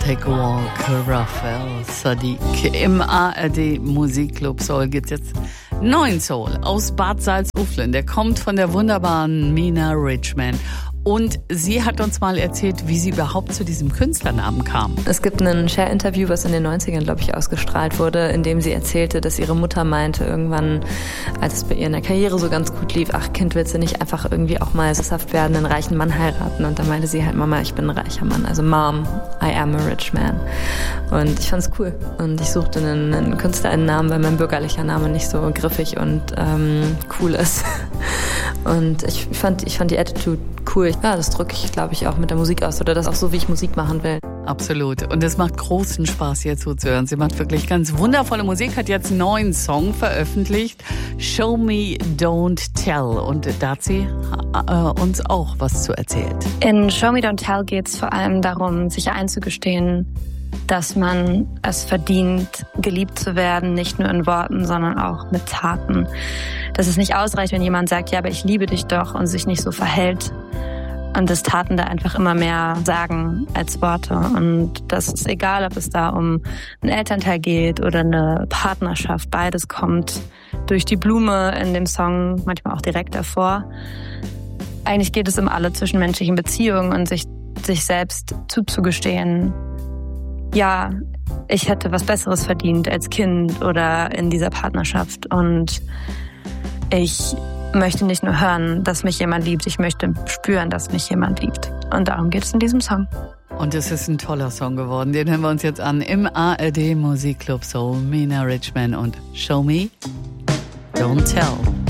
Take a Walk, Raphael Saadiq. Im ARD Musikclub Soul gibt's jetzt neuen Soul aus Bad Salzuflen. Der kommt von der wunderbaren Mina Richman. Und sie hat uns mal erzählt, wie sie überhaupt zu diesem Künstlernamen kam. Es gibt ein Share-Interview, was in den 90ern, glaube ich, ausgestrahlt wurde, in dem sie erzählte, dass ihre Mutter meinte irgendwann, als es bei ihr in der Karriere so ganz gut lief, ach Kind, willst du nicht einfach irgendwie auch mal sesshaft werden, einen reichen Mann heiraten? Und dann meinte sie halt, Mama, ich bin ein reicher Mann. Also Mom, I am a rich man. Und ich fand's cool. Und ich suchte einen Künstlerinnennamen, weil mein bürgerlicher Name nicht so griffig und cool ist. Und ich fand die Attitude cool. Ja, das drücke ich, glaube ich, auch mit der Musik aus. Oder das auch so, wie ich Musik machen will. Absolut. Und es macht großen Spaß, hier zuzuhören. Sie macht wirklich ganz wundervolle Musik, hat jetzt einen neuen Song veröffentlicht. Show Me, Don't Tell. Und da hat sie uns auch was zu erzählt. In Show Me, Don't Tell geht es vor allem darum, sich einzugestehen, dass man es verdient, geliebt zu werden, nicht nur in Worten, sondern auch mit Taten. Dass es nicht ausreicht, wenn jemand sagt, ja, aber ich liebe dich doch und sich nicht so verhält. Und dass Taten da einfach immer mehr sagen als Worte. Und das ist egal, ob es da um einen Elternteil geht oder eine Partnerschaft. Beides kommt durch die Blume in dem Song, manchmal auch direkt davor. Eigentlich geht es um alle zwischenmenschlichen Beziehungen und sich selbst zuzugestehen, ja, ich hätte was Besseres verdient als Kind oder in dieser Partnerschaft. Und ich möchte nicht nur hören, dass mich jemand liebt, ich möchte spüren, dass mich jemand liebt. Und darum geht es in diesem Song. Und es ist ein toller Song geworden. Den hören wir uns jetzt an im ARD Musikclub Soul. Mina Richman und Show Me, Don't Tell.